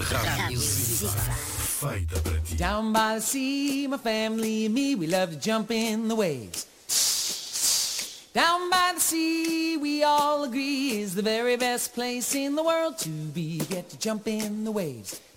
Rádio Ziva. Feita para ti. Down by the sea, my family and me, we love to jump in the waves. Down by the sea, we all agree, is the very best place in the world to be. Get to jump in the waves.